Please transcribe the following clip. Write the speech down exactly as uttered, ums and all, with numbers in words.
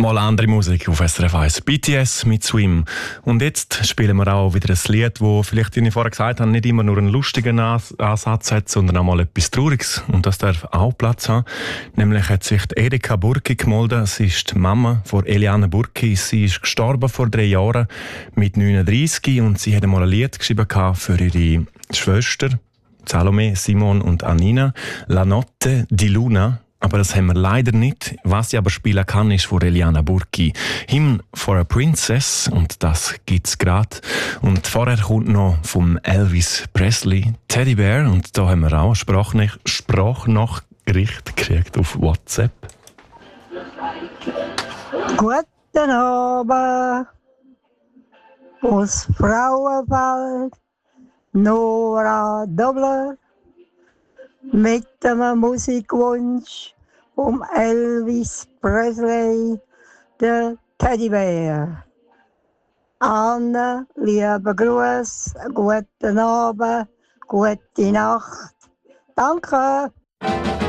Mal andere Musik auf S R F eins. B T S mit Swim. Und jetzt spielen wir auch wieder ein Lied, das vielleicht, wie ich vorher gesagt habe, nicht immer nur einen lustigen Ansatz hat, sondern auch mal etwas Trauriges. Und das darf auch Platz haben. Nämlich hat sich die Erika Burki gemeldet. Sie ist die Mama von Eliane Burki. Sie ist gestorben vor drei Jahren mit neununddreißig und sie hat einmal ein Lied geschrieben für ihre Schwester Salome, Simon und Anina. La Notte di Luna. Aber das haben wir leider nicht. Was sie aber spielen kann, ist von Eliane Burki. Hymn for a Princess. Und das gibt's gerade. Und vorher kommt noch vom Elvis Presley Teddy Bear. Und da haben wir auch Sprachnach- Sprachnachricht gekriegt auf WhatsApp. Guten Abend aus Frauenfeld, Nora Dobler. Mit einem Musikwunsch um Elvis Presley, der Teddybär. Anne, liebe Gruß, guten Abend, gute Nacht. Danke.